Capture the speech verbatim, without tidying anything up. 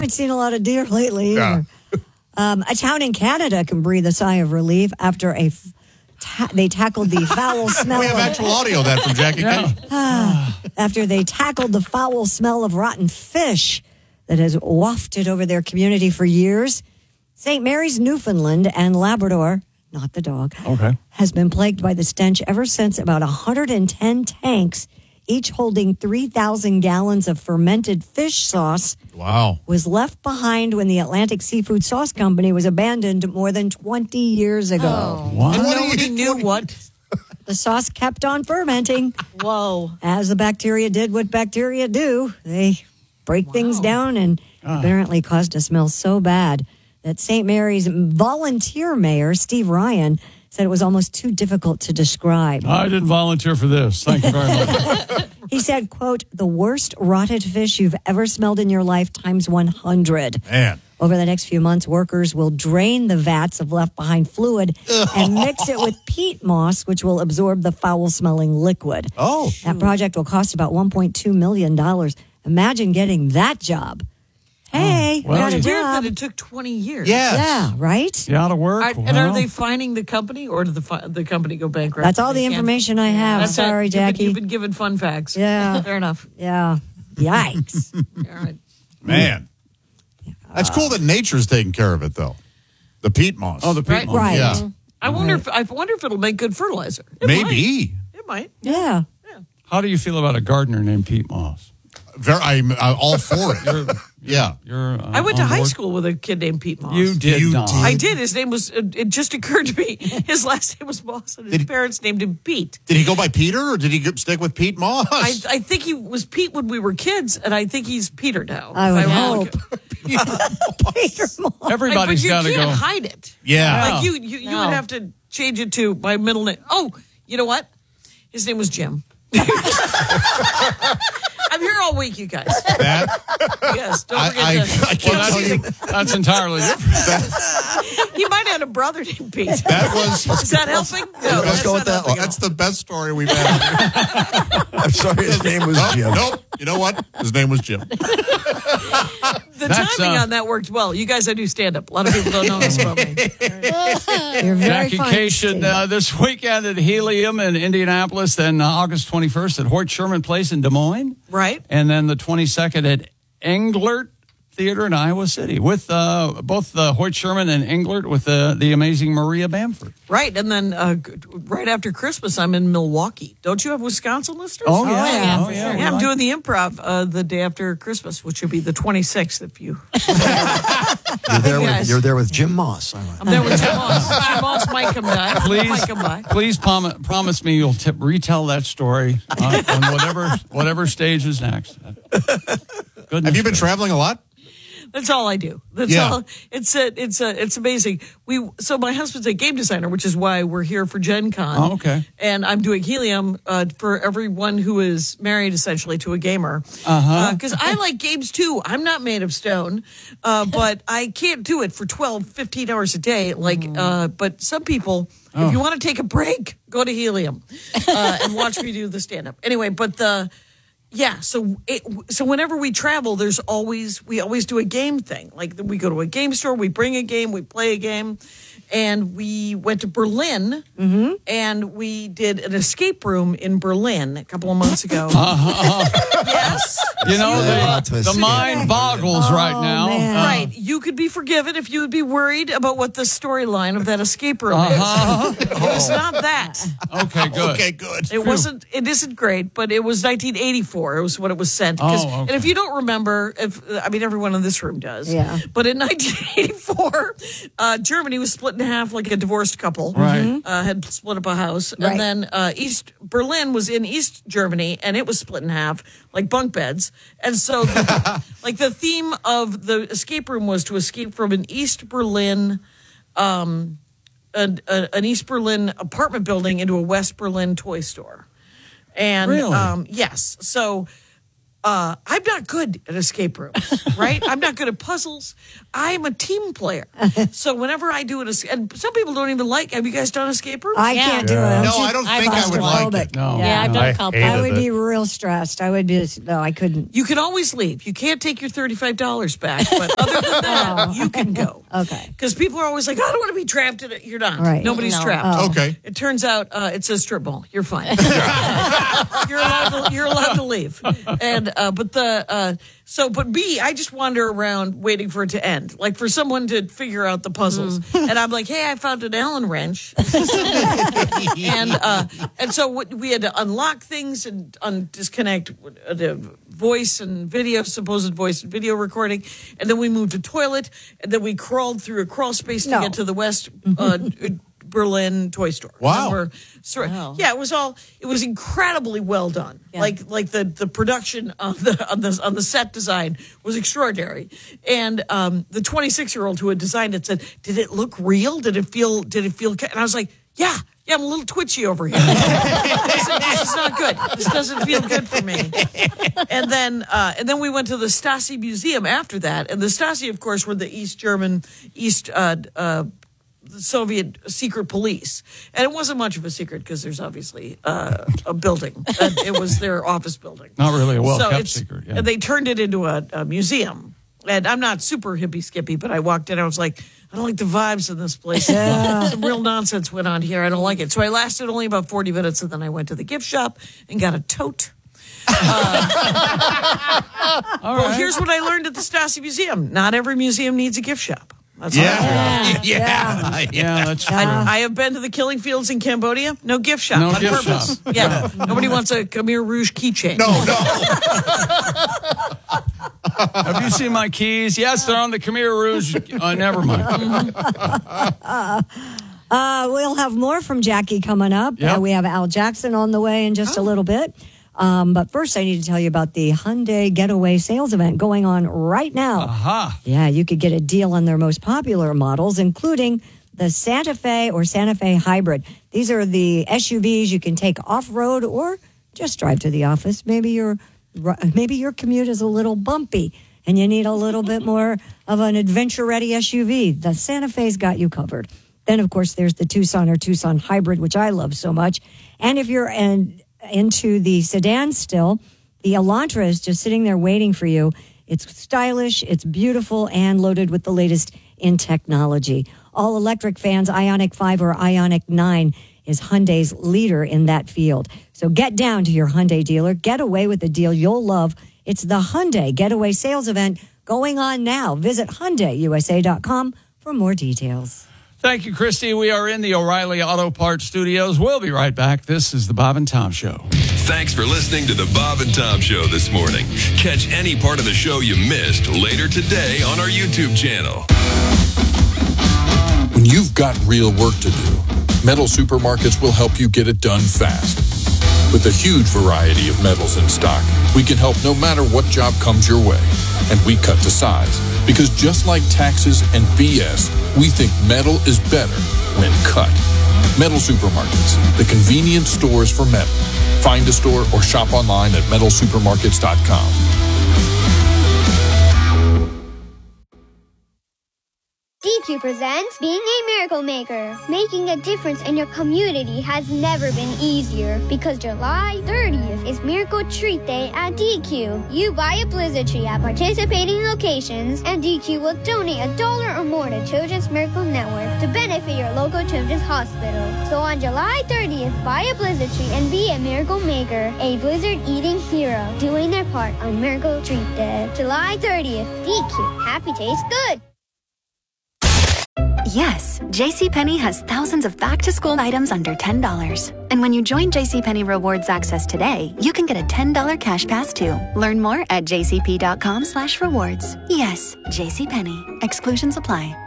haven't seen a lot of deer lately Yeah. either. Um, a town in Canada can breathe a sigh of relief after a f- ta- they tackled the foul smell. We have of, actual audio of that from Jackie Yeah. Kay. after they tackled the foul smell of rotten fish that has wafted over their community for years. Saint Mary's, Newfoundland and Labrador, not the dog, Okay. has been plagued by the stench ever since about one hundred ten tanks, each holding three thousand gallons of fermented fish sauce, Wow. was left behind when the Atlantic Seafood Sauce Company was abandoned more than twenty years ago. What? And what do Nobody you- knew what. The sauce kept on fermenting Whoa. as the bacteria did what bacteria do. They break things down and apparently caused a smell so bad that Saint Mary's volunteer mayor, Steve Ryan, said it was almost too difficult to describe. I didn't volunteer for this. Thank you very much. He said, quote, the worst rotted fish you've ever smelled in your life times one hundred. Man. Over the next few months, workers will drain the vats of left behind fluid and mix it with peat moss, which will absorb the foul smelling liquid. Oh. That project will cost about one point two million dollars. Imagine getting that job. Hey, well, we got a you- Weird job. that it took twenty years. Yes. Yeah, right? You out of work? Are, and are Well, they fining the company, or did the fi- the company go bankrupt? That's all the They can't- information I have. That's it. Sorry, You've been- Jackie. You've been given fun facts. Yeah. Fair enough. Yeah. Yikes. All right. Man. That's cool that nature's taking care of it, though. The peat moss. Oh, the peat Right. moss. Right. Yeah. I wonder if I wonder if it'll make good fertilizer. It Maybe. Might. It might. Yeah. How do you feel about a gardener named Pete Moss? Very, I'm uh, all for it. yeah. You're. Uh, I went to on high board? school with a kid named Pete Moss. You did You not. did? I did. His name was. It it just occurred to me. His last name was Moss, and his Did- parents named him Pete. Did he go by Peter or did he go- stick with Pete Moss? I, I think he was Pete when we were kids, and I think he's Peter now. I would If hope. remember- Peter Moss. Like, Everybody's but you got to can't go. hide it. yeah. Like you, you, you No. would have to change it to my middle name. Oh, you know what? His name was Jim. I'm here all week, you guys. That, Yes, don't I, forget I, to. I can't Well, tell you. that's, that's entirely different. He might have had a brother named Pete. That was. Is that helping? No, Let's that's go with not that helping one. at That's the best story we've had. I'm sorry, his name was nope, Jim. nope. You know what? His name was Jim. all. The That's, timing uh, on that worked well. You guys, I do stand up. A lot of people don't know this about me. You're very Jackie fine, Cation Steve. uh, this weekend at Helium in Indianapolis, then uh, August twenty-first at Hort Sherman Place in Des Moines, Right? and then the twenty-second at Englert Theater in Iowa City with uh, both uh, Hoyt Sherman and Englert with uh, the amazing Maria Bamford. Right. And then uh, g- right after Christmas, I'm in Milwaukee. Don't you have Wisconsin listeners? Oh, yeah. yeah. Oh, yeah. Yeah, I'm doing the improv uh, the day after Christmas, which would be the twenty-sixth if you. You're there, Yes. with, you're there with Jim Moss. All right. I'm there with Jim Moss. Jim Moss might come by. Please, Might come by. please prom- promise me you'll t- retell that story uh, on whatever whatever stage is next. Goodness Have you been gracious. traveling a lot? That's all I do. That's Yeah. all. It's a, it's a, it's amazing. We so my husband's a game designer, which is why we're here for Gen Con. Oh, okay. And I'm doing Helium uh, for everyone who is married essentially to a gamer. Uh-huh. Because I like games too. I'm not made of stone, uh, but I can't do it for twelve, fifteen hours a day. Like, uh, but some people, if you want to take a break, go to Helium uh, and watch me do the stand up. Anyway, but the. Yeah, so it, so whenever we travel, there's always we always do a game thing. Like we go to a game store, we bring a game, we play a game, and we went to Berlin and we did an escape room in Berlin a couple of months ago. Yes, You know, Yeah, the, to the mind boggles right now. man. Uh, right. You could be forgiven if you would be worried about what the storyline of that escape room Uh-huh. is. It was not that. Okay, good. Okay, good. It wasn't. It isn't great, but it was nineteen eighty-four. It was when it was sent. 'Cause- Oh, okay. And if you don't remember, if I mean everyone in this room does, Yeah. But in nineteen eighty-four, uh, Germany was split in half, like a divorced couple. Right. Uh, had split up a house, Right. and then uh, East Berlin was in East Germany, and it was split in half, like bunk beds. And so, the, like the theme of the escape room was to escape from an East Berlin. Um, an, a, an East Berlin apartment building into a West Berlin toy store. And Really? um, yes, so uh, I'm not good at escape rooms, right? I'm not good at puzzles. I'm a team player. So whenever I do an escape, and some people don't even like, have you guys done escape rooms? I Yeah. can't do it. I'm No, too I don't think I would like claustrophobic. it. No. Yeah, I've done I a couple. hated I would it. be real stressed. I would be, no, I couldn't. You can always leave. You can't take your thirty-five dollars back, but other than that, you can go. Okay. Because people are always like, I don't want to be trapped in it. You're not. Right. Nobody's No. trapped. Oh. Okay. It turns out uh, it's a strip mall. You're fine. you're allowed to, you're allowed to leave. And uh, but the uh, so but me, I just wander around waiting for it to end, like for someone to figure out the puzzles. And I'm like, hey, I found an Allen wrench. and uh, and so what, we had to unlock things and un- disconnect uh, the voice and video, supposed voice and video recording, and then we moved to toilet, and then we crawled through a crawl space to No. get to the West uh, Berlin toy store. Wow. Remember? So, Wow. Yeah, it was all. It was incredibly well done. Yeah. Like like the, the production on the on the on the set design was extraordinary. And um, the twenty-six year old who had designed it said, "Did it look real? Did it feel? Did it feel?" ca-" And I was like, "Yeah." Yeah, I'm a little twitchy over here. this, this is not good. This doesn't feel good for me. And then, uh, and then we went to the Stasi Museum after that. And the Stasi, of course, were the East German, East uh, uh, Soviet secret police. And it wasn't much of a secret because there's obviously uh, a building. And it was their office building. Not really a well So kept it's- secret. Yeah. And they turned it into a, a museum. And I'm not super hippie skippy, but I walked in. I was like, I don't like the vibes in this place. Some real nonsense went on here. I don't like it. So I lasted only about forty minutes, and then I went to the gift shop and got a tote. Uh, All well, right. here's what I learned at the Stasi Museum: not every museum needs a gift shop. That's all I Yeah. learned. Yeah. Yeah, that's true. I, I have been to the Killing Fields in Cambodia. No gift shop No on gift purpose. shop. Yeah, nobody wants a Khmer Rouge keychain. No, no. Have you seen my keys? Yes, they're on the Khmer Rouge. Uh, never mind. Uh, we'll have more from Jackie coming up. Yep. Uh, we have Al Jackson on the way in just a little bit. Um, but first, I need to tell you about the Hyundai Getaway Sales Event going on right now. Aha. Yeah, you could get a deal on their most popular models, including the Santa Fe or Santa Fe Hybrid. These are the S U Vs you can take off-road or just drive to the office. Maybe your maybe your commute is a little bumpy and you need a little bit more of an adventure-ready S U V. The Santa Fe's got you covered. Then, of course, there's the Tucson or Tucson Hybrid, which I love so much. And if you're an, into the sedan still, the Elantra is just sitting there waiting for you. It's stylish, it's beautiful, and loaded with the latest in technology. All electric fans, Ioniq five or Ioniq nine is Hyundai's leader in that field. So get down to your Hyundai dealer. Get away with the deal you'll love. It's the Hyundai Getaway Sales Event going on now. Visit Hyundai U S A dot com for more details. Thank you, Christy. We are in the O'Reilly Auto Parts studios. We'll be right back. This is the Bob and Tom Show. Thanks for listening to the Bob and Tom Show this morning. Catch any part of the show you missed later today on our YouTube channel. When you've got real work to do, Metal Supermarkets will help you get it done fast. With a huge variety of metals in stock, we can help no matter what job comes your way. And we cut to size. Because just like taxes and B S, we think metal is better when cut. Metal Supermarkets, the convenient stores for metal. Find a store or shop online at metal supermarkets dot com. D Q presents Being a Miracle Maker. Making a difference in your community has never been easier because July thirtieth is Miracle Treat Day at D Q. You buy a Blizzard tree at participating locations and D Q will donate a dollar or more to Children's Miracle Network to benefit your local children's hospital. So on July thirtieth, buy a Blizzard tree and be a Miracle Maker, a Blizzard eating hero, doing their part on Miracle Treat Day. July thirtieth, D Q. Happy tastes good. Yes, JCPenney has thousands of back-to-school items under ten dollars. And when you join JCPenney Rewards Access today, you can get a ten dollars cash pass too. Learn more at jcp.com slash rewards. Yes, JCPenney. Exclusions apply.